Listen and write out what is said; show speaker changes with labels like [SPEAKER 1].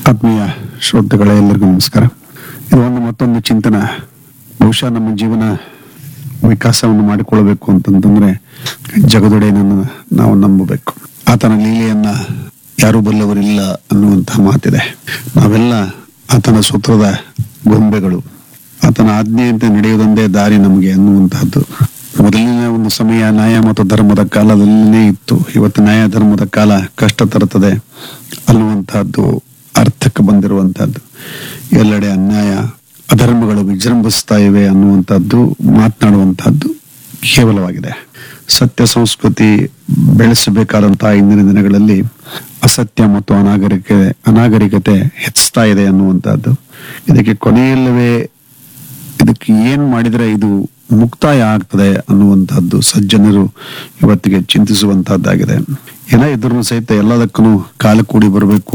[SPEAKER 1] ಆತ್ಮೀಯ ಶ್ರೋತೃಗಳೇ, ಎಲ್ಲರಿಗೂ ನಮಸ್ಕಾರ. ಇದು ಮತ್ತೊಂದು ಚಿಂತನ. ಬಹುಶಃ ನಮ್ಮ ಜೀವನ ವಿಕಾಸವನ್ನು ಮಾಡಿಕೊಳ್ಳಬೇಕು ಅಂತಂತಂದ್ರೆ ಜಗದೊಡೆಯನನ್ನು ನಾವು ನಂಬಬೇಕು. ಆತನ ಲೀಲೆಯನ್ನ ಯಾರೂ ಬಲ್ಲವರಿಲ್ಲ ಅನ್ನುವಂತಹ ಮಾತಿದೆ. ನಾವೆಲ್ಲ ಆತನ ಸೂತ್ರದ ಗೊಂಬೆಗಳು. ಆತನ ಆಜ್ಞೆಯಂತೆ ನಡೆಯುವುದೊಂದೇ ದಾರಿ ನಮಗೆ ಅನ್ನುವಂತಹದ್ದು ಮೊದಲಿನ ಒಂದು ಸಮಯ ನ್ಯಾಯ ಮತ್ತು ಧರ್ಮದ ಕಾಲದಲ್ಲೇ ಇತ್ತು. ಇವತ್ತು ನ್ಯಾಯ ಧರ್ಮದ ಕಾಲ ಕಷ್ಟ ತರುತ್ತದೆ ಅನ್ನುವಂತಹದ್ದು ಅರ್ಥಕ್ಕೆ ಬಂದಿರುವಂತಹದ್ದು. ಎಲ್ಲೆಡೆ ಅನ್ಯಾಯ ಅಧರ್ಮಗಳು ವಿಜೃಂಭಿಸ್ತಾ ಇವೆ ಅನ್ನುವಂಥದ್ದು ಮಾತನಾಡುವಂತಹದ್ದು ಕೇವಲವಾಗಿದೆ. ಸತ್ಯ ಸಂಸ್ಕೃತಿ ಬೆಳೆಸಬೇಕಾದಂತಹ ಇಂದಿನ ದಿನಗಳಲ್ಲಿ ಅಸತ್ಯ ಮತ್ತು ಅನಾಗರಿಕತೆ ಹೆಚ್ಚುತ್ತಾ ಇದೆ ಅನ್ನುವಂಥದ್ದು. ಇದಕ್ಕೆ ಕೊನೆಯಲ್ಲವೇ ಇದಕ್ಕೆ ಏನ್ ಮಾಡಿದ್ರೆ ಇದು ಮುಕ್ತಾಯ ಆಗ್ತದೆ ಅನ್ನುವಂಥದ್ದು ಸಜ್ಜನರು ಇವತ್ತಿಗೆ ಚಿಂತಿಸುವಂತಹದ್ದಾಗಿದೆ. ಏನೇ ಇದ್ರೂ ಸಹಿತ ಎಲ್ಲದಕ್ಕೂ ಕಾಲ ಕೂಡಿ ಬರಬೇಕು